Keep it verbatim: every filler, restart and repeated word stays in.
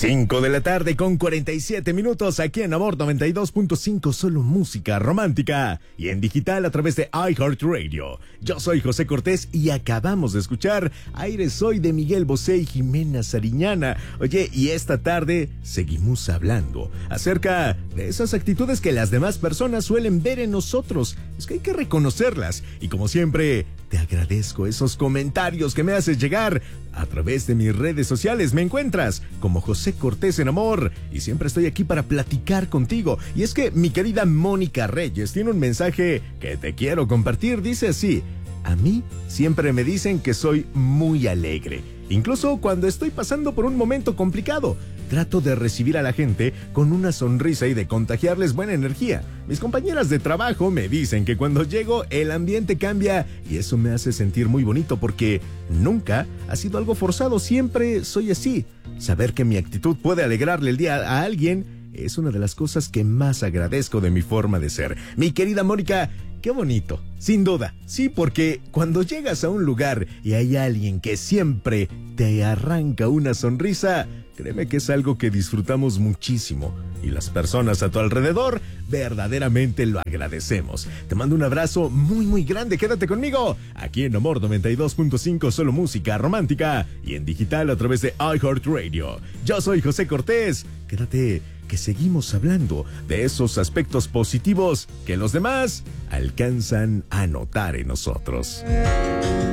cinco de la tarde con cuarenta y siete minutos aquí en Amor noventa y dos punto cinco, solo música romántica y en digital a través de iHeartRadio. Yo soy José Cortés y acabamos de escuchar Aire Soy de Miguel Bosé y Jimena Sariñana. Oye, y esta tarde seguimos hablando acerca de esas actitudes que las demás personas suelen ver en nosotros. Es que hay que reconocerlas y como siempre te agradezco esos comentarios que me haces llegar a través de mis redes sociales. Me encuentras como José Cortés en Amor y siempre estoy aquí para platicar contigo. Y es que mi querida Mónica Reyes tiene un mensaje que te quiero compartir. Dice así: a mí siempre me dicen que soy muy alegre, incluso cuando estoy pasando por un momento complicado. Trato de recibir a la gente con una sonrisa y de contagiarles buena energía. Mis compañeras de trabajo me dicen que cuando llego el ambiente cambia y eso me hace sentir muy bonito porque nunca ha sido algo forzado, siempre soy así. Saber que mi actitud puede alegrarle el día a alguien es una de las cosas que más agradezco de mi forma de ser. Mi querida Mónica, qué bonito, sin duda. Sí, porque cuando llegas a un lugar y hay alguien que siempre te arranca una sonrisa, créeme que es algo que disfrutamos muchísimo y las personas a tu alrededor verdaderamente lo agradecemos. Te mando un abrazo muy muy grande, quédate conmigo aquí en Amor noventa y dos punto cinco, solo música romántica y en digital a través de iHeartRadio. Yo soy José Cortés, quédate que seguimos hablando de esos aspectos positivos que los demás alcanzan a notar en nosotros.